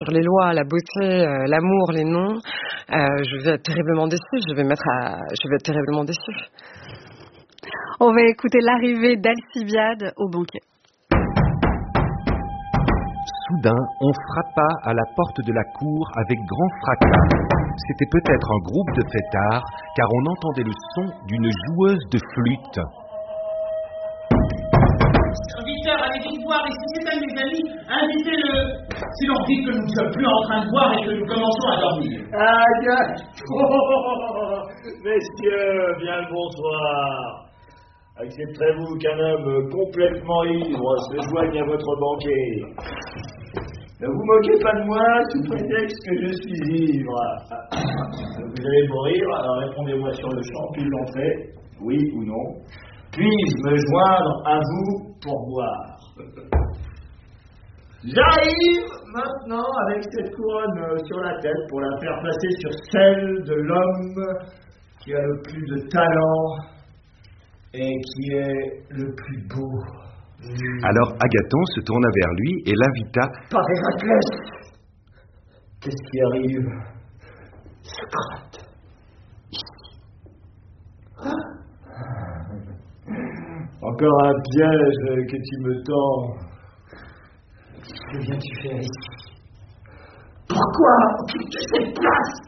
sur les lois, la beauté, l'amour, les noms, je vais être terriblement déçue. Je vais être terriblement déçue. On va écouter l'arrivée d'Alcibiade au banquet. Soudain, on frappa à la porte de la cour avec grand fracas. C'était peut-être un groupe de fêtards, car on entendait le son d'une joueuse de flûte. Serviteur, allez vite voir, et si c'est un de mes amis, invitez-le. Si l'on dit que nous ne sommes plus en train de boire et que nous commençons à dormir. Messieurs, bien le bonsoir. Accepterez-vous qu'un homme complètement ivre se joigne à votre banquet? Ne vous moquez pas de moi sous prétexte que je suis ivre. Vous allez mourir, alors répondez-moi sur le champ, puis l'entrée, oui ou non. Puis-je me joindre à vous pour boire? J'arrive maintenant avec cette couronne sur la tête pour la faire passer sur celle de l'homme qui a le plus de talent et qui est le plus beau. Alors Agathon se tourna vers lui et l'invita. Par Héraclès, qu'est-ce qui arrive? Socrate. Encore un piège que tu me tends. Que viens-tu faire ici? Pourquoi occupes-tu cette place?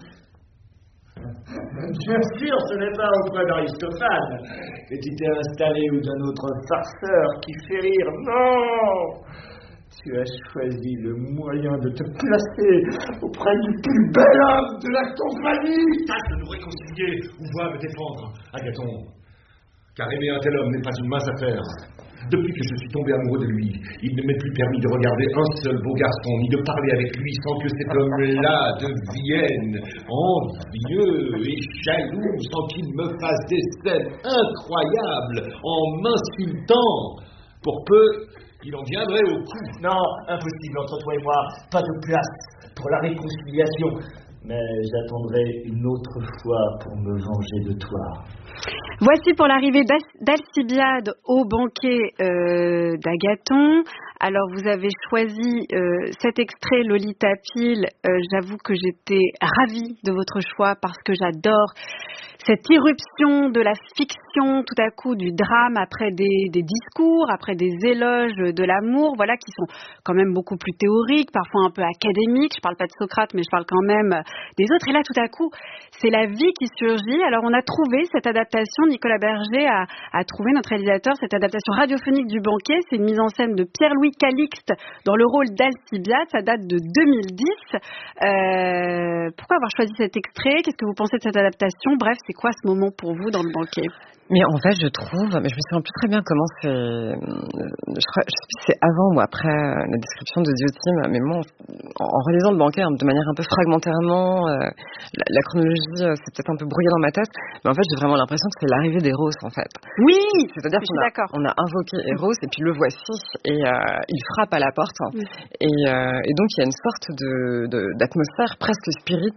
Bien sûr, ce n'est pas auprès d'Aristophane que tu t'es installé ou d'un autre farceur qui fait rire. Non! Tu as choisi le moyen de te placer auprès du plus bel homme de la compagnie. Tâche de nous réconcilier ou va me défendre, Agathon. Car aimer un tel homme n'est pas une mince affaire. Depuis que je suis tombé amoureux de lui, il ne m'est plus permis de regarder un seul beau garçon, ni de parler avec lui sans que cet homme-là devienne envieux et jaloux, sans qu'il me fasse des scènes incroyables en m'insultant. Pour peu, il en viendrait au coup. Non, impossible entre toi et moi, pas de place pour la réconciliation. Mais j'attendrai une autre fois pour me venger de toi. Voici pour l'arrivée d'Alcibiade au banquet d'Agathon. Alors, vous avez choisi cet extrait, Lolita Pyle. J'avoue que j'étais ravie de votre choix parce que j'adore cette irruption de la fiction, tout à coup, du drame après des discours, après des éloges de l'amour, voilà, qui sont quand même beaucoup plus théoriques, parfois un peu académiques. Je parle pas de Socrate, mais je parle quand même des autres. Et là, tout à coup, c'est la vie qui surgit. Alors, on a trouvé cette adaptation, Nicolas Berger a trouvé, notre réalisateur, cette adaptation radiophonique du banquet. C'est une mise en scène de Pierre-Louis Calixte dans le rôle d'Alcibiade. Ça date de 2010. Pourquoi avoir choisi cet extrait? Qu'est-ce que vous pensez de cette adaptation? Bref, c'est quoi ce moment pour vous dans le banquet? Mais en fait, je trouve, mais je me souviens plus très bien comment c'est, je sais plus si c'est avant ou après la description de Diotime, mais moi, en relisant le banquet de manière un peu fragmentairement, la chronologie c'est peut-être un peu brouillé dans ma tête, mais en fait, j'ai vraiment l'impression que c'est l'arrivée d'Eros, en fait. Oui! C'est-à-dire qu'on a invoqué Eros, et puis le voici, et il frappe à la porte, et donc il y a une sorte d'atmosphère presque spirit,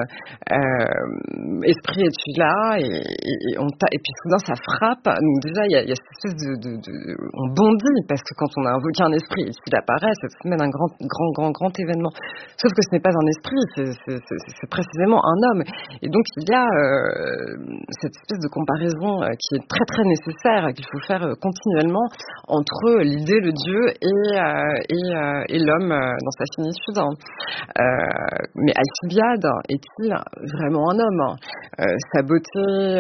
esprit est-tu là, et puis soudain, ça frappe. Donc déjà, il y a cette espèce on bondit parce que quand on a invoqué un esprit, il apparaît, ça se met un grand événement. Sauf que ce n'est pas un esprit, c'est précisément un homme. Et donc il y a cette espèce de comparaison qui est très très nécessaire, qu'il faut faire continuellement entre l'idée, le Dieu et l'homme dans sa finitude. Mais Alcibiade est-il vraiment un homme? Sa beauté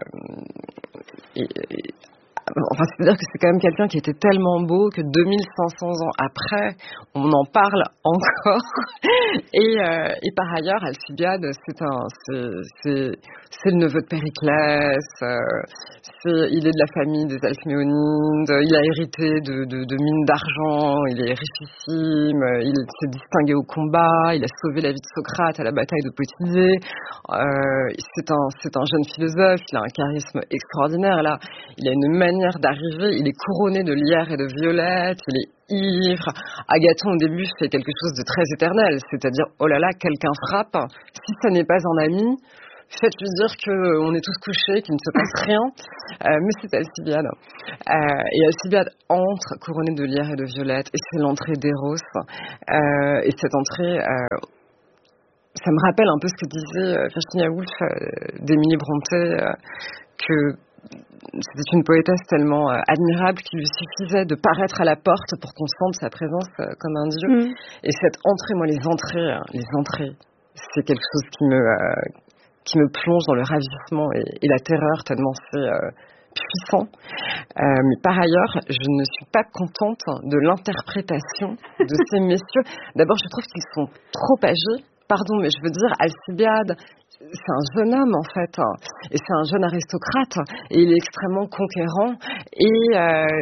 enfin, c'est-à-dire que c'est quand même quelqu'un qui était tellement beau que 2500 ans après, on en parle encore. Et par ailleurs, Alcibiade, c'est le neveu de Périclès, il est de la famille des Alcméonides, il a hérité de mines d'argent, il est richissime, il s'est distingué au combat, il a sauvé la vie de Socrate à la bataille de Potidae. C'est un jeune philosophe, il a un charisme extraordinaire. Là, il a une manière d'arriver, il est couronné de lierre et de violette, il est ivre. Agathon, au début, fait quelque chose de très éternel, c'est-à-dire, oh là là, quelqu'un frappe. Si ça n'est pas un ami, faites-lui dire qu'on est tous couchés, qu'il ne se passe rien. Mais c'est Alcibiade. Et Alcibiade entre couronnée de lierre et de violette, et c'est l'entrée d'Eros. Et cette entrée, ça me rappelle un peu ce que disait Virginia Woolf d'Émilie Brontë, que c'était une poétesse tellement admirable qu'il lui suffisait de paraître à la porte pour qu'on sente sa présence comme un dieu. Et cette entrée, moi, les entrées, c'est quelque chose qui me plonge dans le ravissement et la terreur, tellement c'est puissant. Mais par ailleurs, je ne suis pas contente de l'interprétation de ces messieurs. D'abord, je trouve qu'ils sont trop âgés. Pardon, mais je veux dire, Alcibiade, c'est un jeune homme en fait, et c'est un jeune aristocrate, et il est extrêmement conquérant, et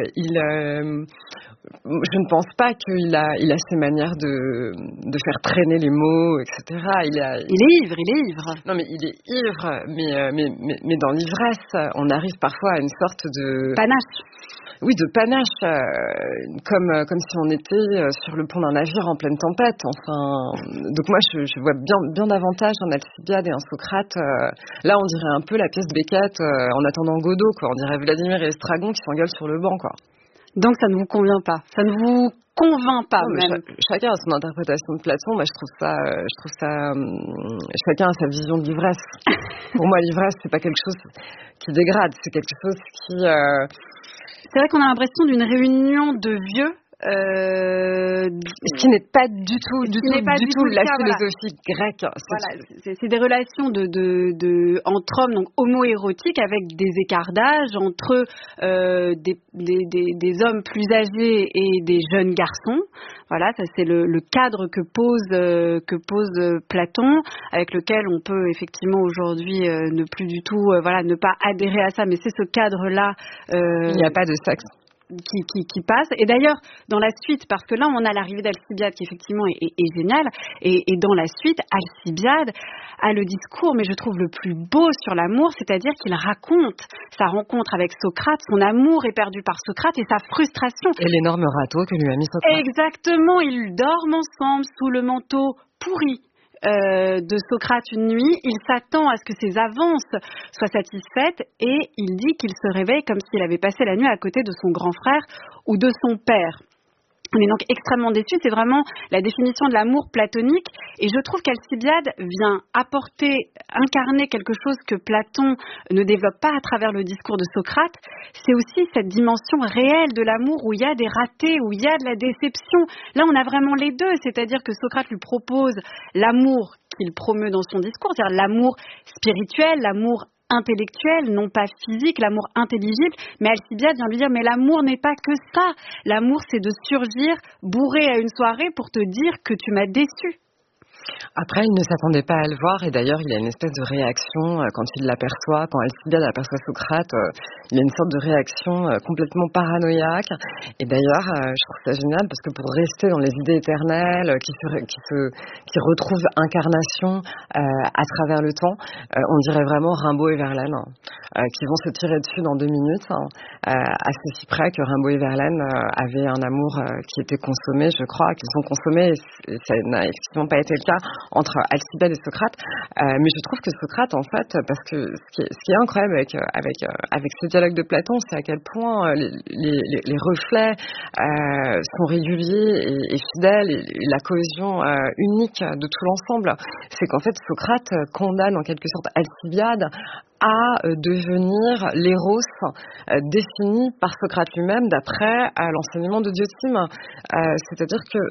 je ne pense pas qu'il a ces manières de faire traîner les mots, etc. Il est ivre. Non, mais il est ivre, mais dans l'ivresse, on arrive parfois à une sorte de panache. Oui, de panache, comme si on était sur le pont d'un navire en pleine tempête. Enfin, donc moi, je vois bien davantage un Alcibiade et un Socrate. Là, on dirait un peu la pièce de Beckett en attendant Godot, quoi. On dirait Vladimir et Estragon qui s'engueulent sur le banc, quoi. Donc ça ne vous convient pas, ça ne vous convainc pas même. Chacun a son interprétation de Platon. Moi, je trouve ça. Chacun a sa vision de l'ivresse. Pour moi, l'ivresse, c'est pas quelque chose qui dégrade, c'est quelque chose qui. C'est vrai qu'on a l'impression d'une réunion de vieux. Ce qui n'est pas du tout la philosophie grecque. Voilà, c'est des relations entre hommes, donc homo-érotiques, avec des écarts d'âge entre des hommes plus âgés et des jeunes garçons. Voilà, ça c'est le cadre que pose Platon, avec lequel on peut effectivement aujourd'hui ne plus du tout, ne pas adhérer à ça, mais c'est ce cadre-là. Il n'y a pas de sexe. Qui passe. Et d'ailleurs, dans la suite, parce que là, on a l'arrivée d'Alcibiade qui effectivement est géniale, et dans la suite, Alcibiade a le discours, mais je trouve le plus beau sur l'amour, c'est-à-dire qu'il raconte sa rencontre avec Socrate, son amour éperdu par Socrate et sa frustration. Et l'énorme râteau que lui a mis Socrate. Exactement, ils dorment ensemble sous le manteau pourri de Socrate une nuit, il s'attend à ce que ses avances soient satisfaites et il dit qu'il se réveille comme s'il avait passé la nuit à côté de son grand frère ou de son père. On est donc extrêmement déçus, c'est vraiment la définition de l'amour platonique et je trouve qu'Alcibiade vient incarner quelque chose que Platon ne développe pas à travers le discours de Socrate, c'est aussi cette dimension réelle de l'amour où il y a des ratés, où il y a de la déception. Là on a vraiment les deux, c'est-à-dire que Socrate lui propose l'amour qu'il promeut dans son discours, c'est-à-dire l'amour spirituel, l'amour intellectuel, non pas physique, l'amour intelligible, mais Alcibiade vient lui dire mais l'amour n'est pas que ça, l'amour c'est de surgir bourré à une soirée pour te dire que tu m'as déçu. Après, il ne s'attendait pas à le voir et d'ailleurs, il a une espèce de réaction quand il l'aperçoit, quand Alcibiade aperçoit Socrate, il a une sorte de réaction complètement paranoïaque. Et d'ailleurs, je trouve ça génial parce que pour rester dans les idées éternelles, qui retrouvent incarnation à travers le temps, on dirait vraiment Rimbaud et Verlaine, qui vont se tirer dessus dans 2 minutes, à ceci près que Rimbaud et Verlaine avaient un amour qui était consommé, je crois, qu'ils ont consommé, et ça n'a effectivement pas été le cas entre Alcibiade et Socrate, mais je trouve que Socrate, en fait, parce que ce qui est incroyable avec ce dialogue de Platon, c'est à quel point les reflets sont réguliers et fidèles, et la cohésion unique de tout l'ensemble. C'est qu'en fait, Socrate condamne en quelque sorte Alcibiade à devenir l'éros défini par Socrate lui-même d'après l'enseignement de Diotime. C'est-à-dire que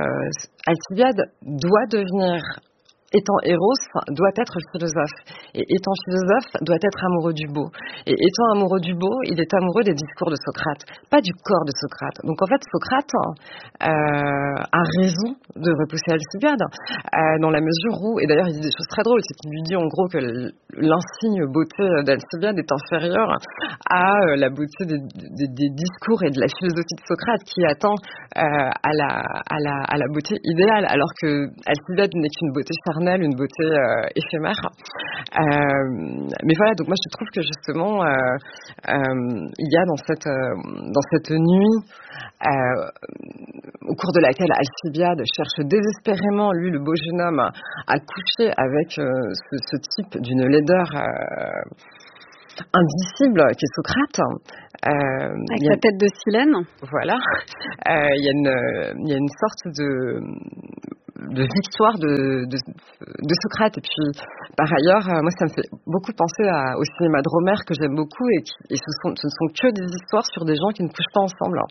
Alcibiade doit devenir, étant héros, doit être philosophe. Et étant philosophe, doit être amoureux du beau. Et étant amoureux du beau, il est amoureux des discours de Socrate, pas du corps de Socrate. Donc en fait, Socrate a raison de repousser Alcibiade, dans la mesure où, et d'ailleurs il dit des choses très drôles, c'est qu'il lui dit en gros que l'insigne beauté d'Alcibiade est inférieure à la beauté des discours et de la philosophie de Socrate qui attend à la beauté idéale, alors que Alcibiade n'est qu'une beauté charnelle éternelle, une beauté éphémère. Mais voilà, donc moi je trouve que justement il y a dans cette nuit au cours de laquelle Alcibiade cherche désespérément, lui, le beau jeune homme, à coucher avec ce type d'une laideur indicible qui est Socrate. Avec la tête de Silène. Voilà. Il y a une sorte de victoire de Socrate. Et puis, par ailleurs, moi, ça me fait beaucoup penser au cinéma de Romère que j'aime beaucoup et ce ne sont que des histoires sur des gens qui ne couchent pas ensemble.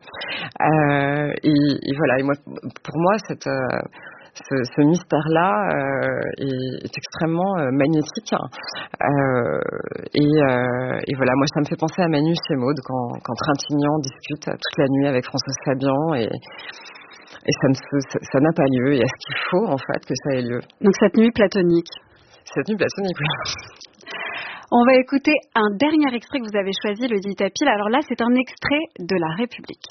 Et voilà. Et moi, pour moi, ce mystère-là est extrêmement magnétique. Et voilà, moi, ça me fait penser à Manu chez Maud quand Trintignant discute toute la nuit avec Françoise Fabian et ça n'a pas lieu. Et est-ce qu'il faut, en fait, que ça ait lieu? Donc, cette nuit platonique. Cette nuit platonique, oui. On va écouter un dernier extrait que vous avez choisi, le dit Tapil. Alors là, c'est un extrait de La République.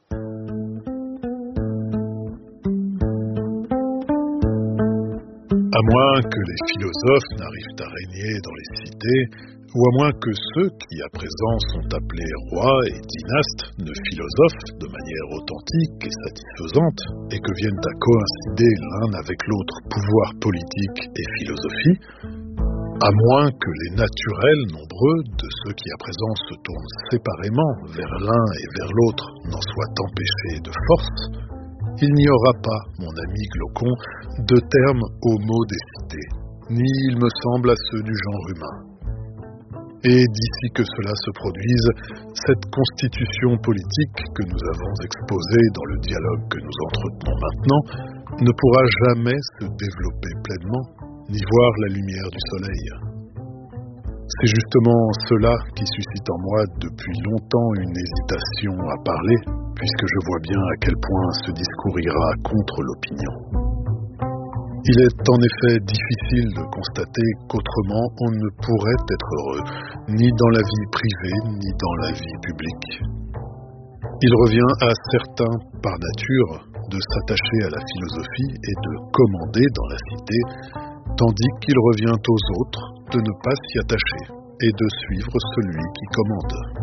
À moins que les philosophes n'arrivent à régner dans les cités, ou à moins que ceux qui à présent sont appelés rois et dynastes ne philosophent de manière authentique et satisfaisante, et que viennent à coïncider l'un avec l'autre pouvoir politique et philosophie, à moins que les naturels nombreux de ceux qui à présent se tournent séparément vers l'un et vers l'autre n'en soient empêchés de force, il n'y aura pas, mon ami Glaucon, de terme aux mots des cités, ni il me semble à ceux du genre humain. Et d'ici que cela se produise, cette constitution politique que nous avons exposée dans le dialogue que nous entretenons maintenant ne pourra jamais se développer pleinement, ni voir la lumière du soleil. C'est justement cela qui suscite en moi depuis longtemps une hésitation à parler, puisque je vois bien à quel point ce discours ira contre l'opinion. Il est en effet difficile de constater qu'autrement on ne pourrait être heureux, ni dans la vie privée, ni dans la vie publique. Il revient à certains, par nature, de s'attacher à la philosophie et de commander dans la cité, tandis qu'il revient aux autres de ne pas s'y attacher et de suivre celui qui commande.